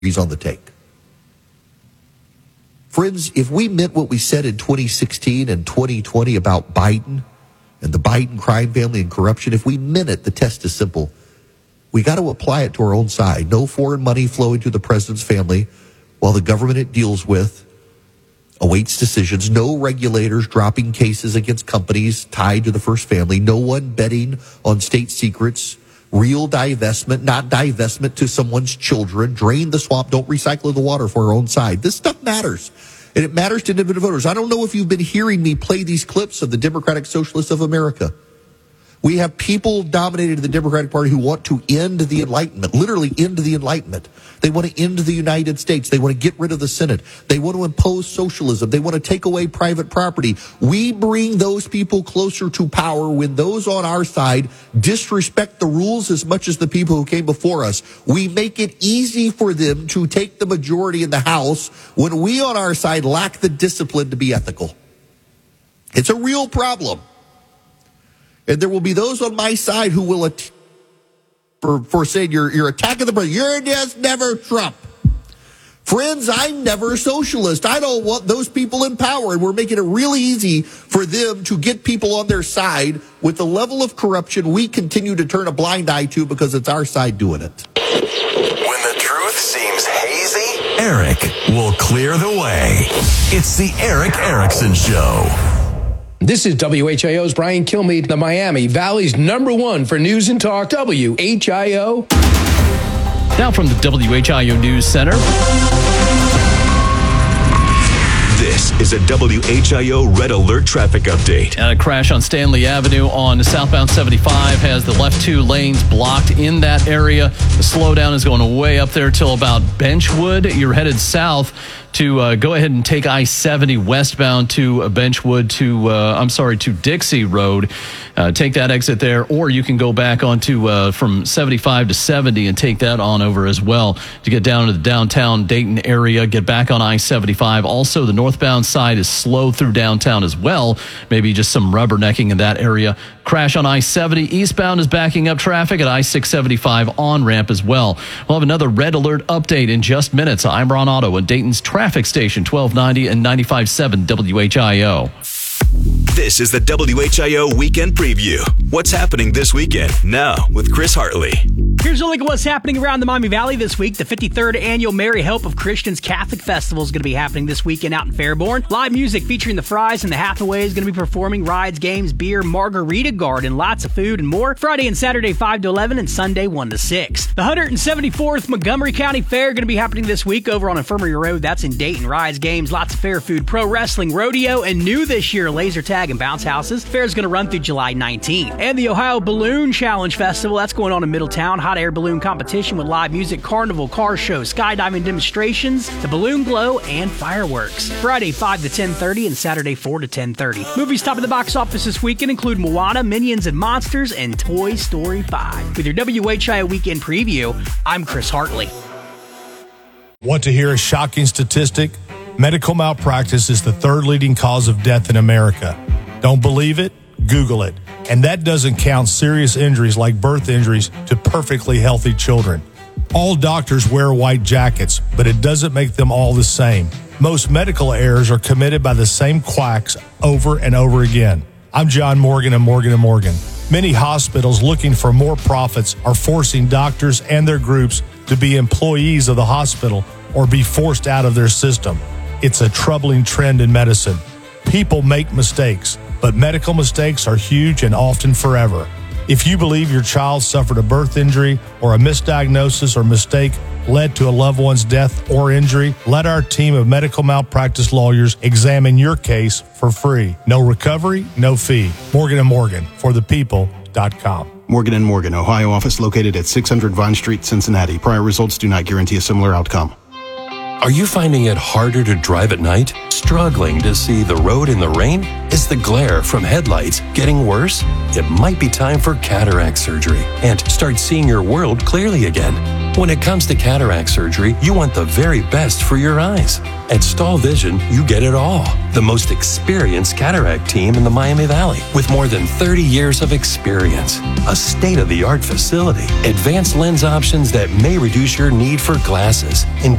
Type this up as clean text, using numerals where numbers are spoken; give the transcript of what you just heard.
he's on the take. Friends, if we meant what we said in 2016 and 2020 about Biden and the Biden crime family and corruption, if we meant it, the test is simple. We got to apply it to our own side. No foreign money flowing to the president's family while the government it deals with awaits decisions. No regulators dropping cases against companies tied to the first family. No one betting on state secrets. Real divestment, not divestment to someone's children. Drain the swamp. Don't recycle the water for our own side. This stuff matters. And it matters to independent voters. I don't know if you've been hearing me play these clips of the Democratic Socialists of America. We have people dominated in the Democratic Party who want to end the Enlightenment, literally end the Enlightenment. They want to end the United States. They want to get rid of the Senate. They want to impose socialism. They want to take away private property. We bring those people closer to power when those on our side disrespect the rules as much as the people who came before us. We make it easy for them to take the majority in the House when we on our side lack the discipline to be ethical. It's a real problem. And there will be those on my side who will, for saying you're attacking the president. You're just never Trump. Friends, I'm never a socialist. I don't want those people in power. And we're making it really easy for them to get people on their side with the level of corruption we continue to turn a blind eye to because it's our side doing it. When the truth seems hazy, Eric will clear the way. It's the Eric Erickson Show. This is WHIO's Brian Kilmeade, the Miami Valley's #1 for news and talk, WHIO. Now from the WHIO News Center. This is a WHIO Red Alert traffic update. And a crash on Stanley Avenue on southbound 75 has the left 2 lanes blocked in that area. The slowdown is going way up there till about Benchwood. You're headed south to go ahead and take I-70 westbound to Benchwood to Dixie Road. Take that exit there, or you can go back onto from 75 to 70 and take that on over as well to get down to the downtown Dayton area, get back on I-75. Also, the northbound side is slow through downtown as well. Maybe just some rubbernecking in that area. Crash on I-70 eastbound is backing up traffic at I-675 on-ramp as well. We'll have another red alert update in just minutes. I'm Ron Otto at Dayton's traffic station, 1290 and 95.7 WHIO. This is the WHIO Weekend Preview. What's happening this weekend? Now with Chris Hartley. Here's a look at what's happening around the Miami Valley this week. The 53rd Annual Merry Help of Christians Catholic Festival is going to be happening this weekend out in Fairborn. Live music featuring the Fries and the Hathaway is going to be performing. Rides, games, beer, margarita garden, lots of food and more. Friday and Saturday 5 to 11 and Sunday 1 to 6. The 174th Montgomery County Fair going to be happening this week over on Infirmary Road. That's in Dayton. Rides, games, lots of fair food, pro wrestling, rodeo, and new this year, laser tag and bounce houses. Fair is going to run through July 19th. And the Ohio Balloon Challenge Festival, that's going on in Middletown. Hot air balloon competition with live music, carnival, car show, skydiving demonstrations, the balloon glow, and fireworks. Friday 5 to 10:30 and Saturday 4 to 10:30. Movies top of the box office this weekend include Moana, Minions and Monsters, and Toy Story 5. With your WHIO Weekend Preview, I'm Chris Hartley. Want to hear a shocking statistic? Medical malpractice is the 3rd leading cause of death in America. Don't believe it? Google it. And that doesn't count serious injuries like birth injuries to perfectly healthy children. All doctors wear white jackets, but it doesn't make them all the same. Most medical errors are committed by the same quacks over and over again. I'm John Morgan of Morgan & Morgan. Many hospitals looking for more profits are forcing doctors and their groups to be employees of the hospital or be forced out of their system. It's a troubling trend in medicine. People make mistakes, but medical mistakes are huge and often forever. If you believe your child suffered a birth injury or a misdiagnosis or mistake led to a loved one's death or injury, let our team of medical malpractice lawyers examine your case for free. No recovery, no fee. Morgan & Morgan, for the people.com. Morgan & Morgan, Ohio office located at 600 Vine Street, Cincinnati. Prior results do not guarantee a similar outcome. Are you finding it harder to drive at night? Struggling to see the road in the rain? Is the glare from headlights getting worse? It might be time for cataract surgery and start seeing your world clearly again. When it comes to cataract surgery, you want the very best for your eyes. At Stahl Vision, you get it all. The most experienced cataract team in the Miami Valley with more than 30 years of experience. A state-of-the-art facility. Advanced lens options that may reduce your need for glasses.